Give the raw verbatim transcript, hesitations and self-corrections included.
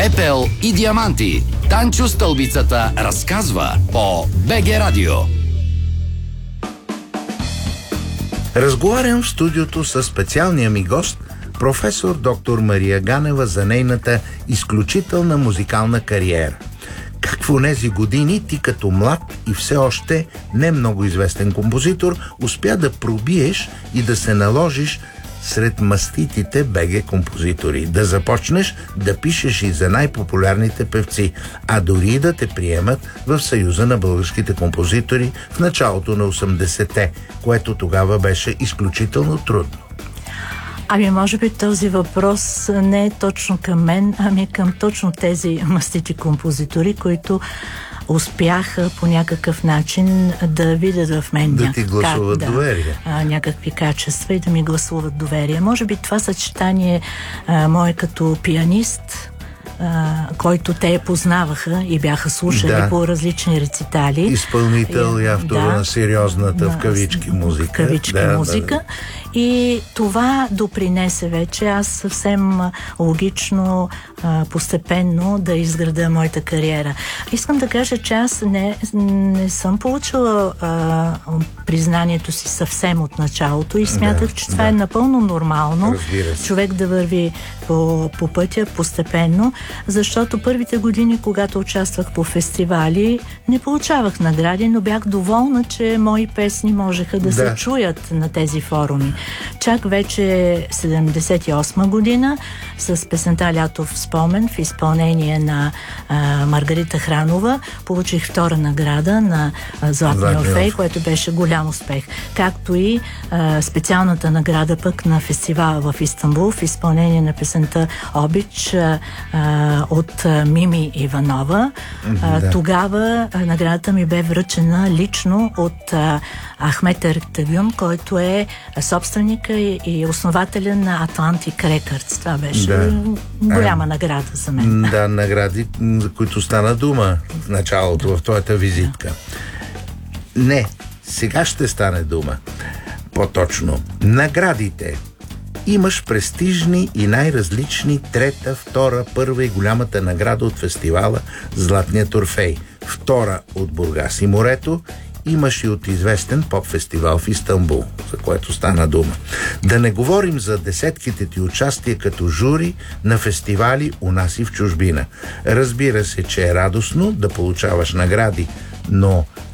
Пепел и диаманти. Танчо Стълбицата разказва по БГ Радио. Разговарям в студиото с специалния ми гост, професор доктор Мария Ганева, за нейната изключителна музикална кариера. Как в онези години ти като млад и все още не много известен композитор успя да пробиеш и да се наложиш сред маститите БГ композитори, да започнеш да пишеш и за най-популярните певци, а дори и да те приемат в Съюза на българските композитори в началото на осемдесетте, което тогава беше изключително трудно? Ами, може би този въпрос не е точно към мен, ами към точно тези мастити композитори, които успяха по някакъв начин да видят в мен да ти гласуват как, доверие. Да, а, някакви качества и да ми гласуват доверие. Може би това съчетание а, мое като пианист, Uh, който те познаваха и бяха слушали да. по различни рецитали. Изпълнител и, и автор да, на сериозната в кавички музика. В кавички да, музика. Да, да. И това допринесе вече аз съвсем логично, uh, постепенно да изграда моята кариера. Искам да кажа, че аз не, не съм получила uh, признанието си съвсем от началото и смятах, да, че това да. е напълно нормално. Човек да върви по, по пътя постепенно, защото първите години, когато участвах по фестивали, не получавах награди, но бях доволна, че мои песни можеха да, да. се чуят на тези форуми. Чак вече седемдесет и осма година с песента "Лятов спомен" в изпълнение на а, Маргарита Хранова получих втора награда на а, Златния Орфей, което беше голям успех. Както и а, специалната награда пък на фестивала в Истанбул в изпълнение на песента "Обич" а, от а, Мими Иванова. А, да. Тогава а, наградата ми бе връчена лично от а, Ахмет Ертегюн, който е собственика и, и основателя на Atlantic Records. Това беше да. голяма а, награда за мен. Да, награди, за които стана дума в началото, в твоята визитка. Да. Не, сега ще стане дума. По-точно, наградите. Имаш престижни и най-различни трета, втора, първа и голямата награда от фестивала Златният Орфей. Втора от Бургас и морето. Имаш и от известен поп-фестивал в Истанбул, за което стана дума. Да не говорим за десетките ти участия като жури на фестивали у нас и в чужбина. Разбира се, че е радостно да получаваш награди, но